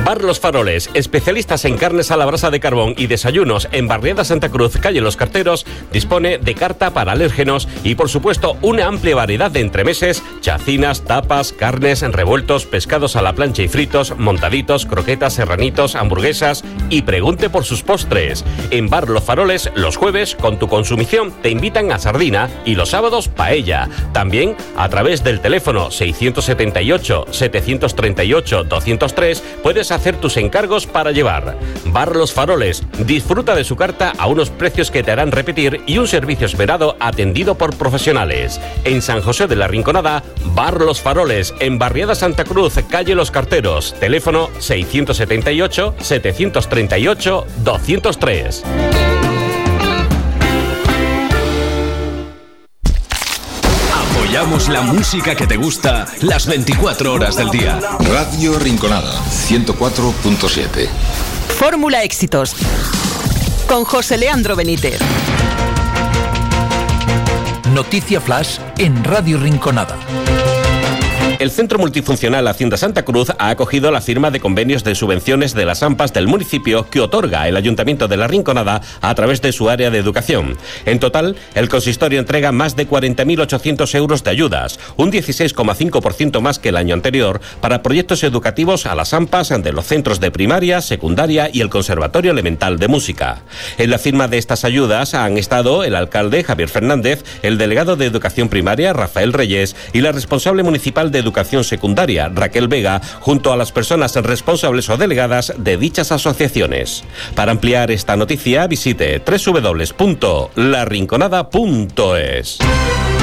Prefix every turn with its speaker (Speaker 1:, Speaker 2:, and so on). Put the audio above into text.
Speaker 1: Bar Los Faroles, especialistas en carnes a la brasa de carbón y desayunos en Barriada Santa Cruz, calle Los Carteros, dispone de carta para alérgenos y, por supuesto, una amplia variedad de entremeses, chacinas, tapas, carnes, revueltos, pescados a la plancha y fritos, montaditos, croquetas, serranitos, hamburguesas y pregunte por sus postres. En Bar Los Faroles, los jueves, con tu consumición, te invitan a sardina y los sábados, paella. También, a través del teléfono 678-738-203, puedes hacer tus encargos para llevar. Bar Los Faroles, disfruta de su carta a unos precios que te harán repetir y un servicio esmerado atendido por profesionales. En San José de la Rinconada, Bar Los Faroles, en Barriada Santa Cruz, calle Los Carteros, teléfono 678-738-203.
Speaker 2: Apoyamos la música que te gusta las 24 horas del día.
Speaker 3: Radio Rinconada, 104.7.
Speaker 4: Fórmula Éxitos, con José Leandro Benítez.
Speaker 5: Noticia Flash en Radio Rinconada.
Speaker 1: El Centro Multifuncional Hacienda Santa Cruz ha acogido la firma de convenios de subvenciones de las AMPAs del municipio que otorga el Ayuntamiento de La Rinconada a través de su área de educación. En total, el consistorio entrega más de 40.800 euros de ayudas, un 16,5% más que el año anterior, para proyectos educativos a las AMPAs de los centros de primaria, secundaria y el Conservatorio Elemental de Música. En la firma de estas ayudas han estado el alcalde Javier Fernández, el delegado de Educación Primaria Rafael Reyes y la responsable municipal de Educación Secundaria, Raquel Vega, junto a las personas responsables o delegadas de dichas asociaciones. Para ampliar esta noticia, visite www.larinconada.es.